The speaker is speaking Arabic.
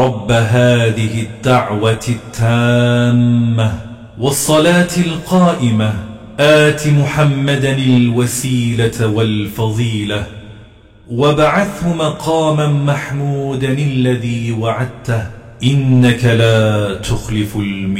رب هذه الدعوة التامة والصلاة القائمة آت محمدا الوسيلة والفضيلة وابعثه مقاما محمودا الذي وعدته إنك لا تخلف الميعاد.